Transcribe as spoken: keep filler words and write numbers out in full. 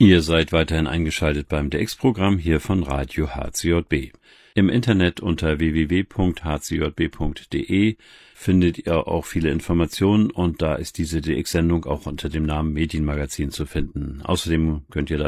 Ihr seid weiterhin eingeschaltet beim D X-Programm hier von Radio H C J B. Im Internet unter w w w punkt h c j b punkt d e findet ihr auch viele Informationen und da ist diese D X-Sendung auch unter dem Namen Medienmagazin zu finden. Außerdem könnt ihr